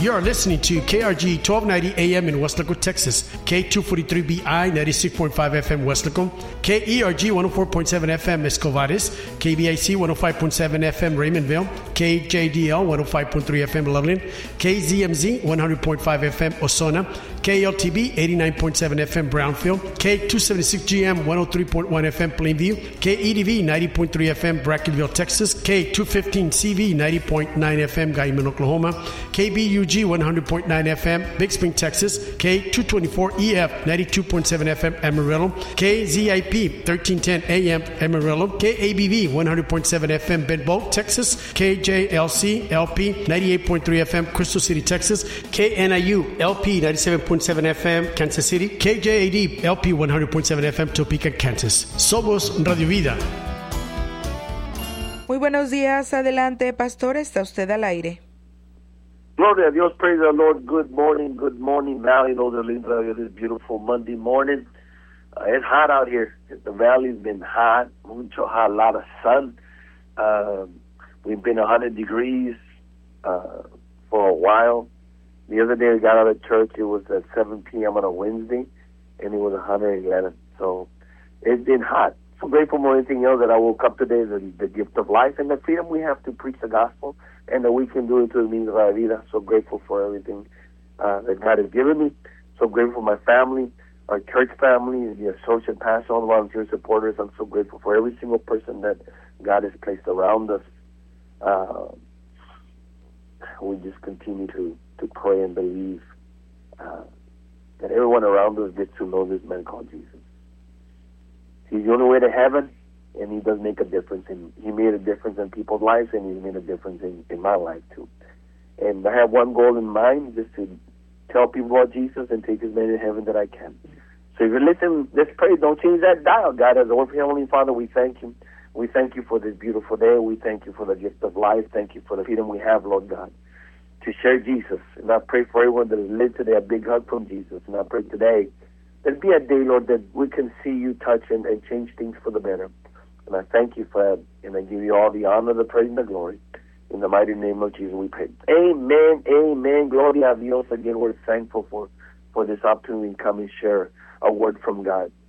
You are listening to KRG 1290 AM in Weslaco, Texas, K243BI 96.5 FM Weslaco, KERG 104.7 FM Escovares, KBIC 105.7 FM Raymondville, KJDL 105.3 FM Loveland, KZMZ 100.5 FM Osona, KLTB 89.7 FM Brownfield, K276GM 103.1 FM Plainview, KEDV 90.3 FM Brackenville, Texas, K215CV 90.9 FM Guyman, Oklahoma, KBUG 100.9 FM Big Spring, Texas, K224EF 92.7 FM Amarillo, KZIP 1310 AM Amarillo, KABV 100.7 FM Bedbolt, Texas, KJLC LP 98.3 FM Crystal City, Texas, KNIU LP 97.7 FM Kansas City, KJAD LP 100.7 FM Topeka, Kansas. Somos Radio Vida. Muy buenos días, adelante, pastor, está usted al aire. Gloria a Dios, praise the Lord. Good morning, Valley. Those are listening this beautiful Monday morning. It's hot out here. The valley's been hot, mucho hot, a lot of sun. We've been 100 degrees for a while. The other day we got out of church, it was at 7 p.m. on a Wednesday, and it was 111. So it's been hot. So grateful more than anything else that I woke up today, the gift of life and the freedom we have to preach the gospel, and that we can do it through the means of our vida. So grateful for everything that God has given me. So grateful for my family, our church family, the associate pastor, all the volunteer supporters. I'm so grateful for every single person that God has placed around us. We just continue to pray and believe that everyone around us gets to know this man called Jesus. He's the only way to heaven, and he does make a difference. And he made a difference in people's lives, and he's made a difference in my life too. And I have one goal in mind, just to tell people about Jesus and take as many to heaven that I can. So if you're listening, let's pray. Don't change that dial. God, as our Heavenly Father, we thank you. We thank you for this beautiful day. We thank you for the gift of life. Thank you for the freedom we have, Lord God, to share Jesus. And I pray for everyone that has lived today, a big hug from Jesus. And I pray today that be a day, Lord, that we can see you touch and change things for the better. And I thank you for that. And I give you all the honor, the praise, and the glory. In the mighty name of Jesus, we pray. Amen, amen. Gloria a Dios. Again, we're thankful for this opportunity to come and share a word from God.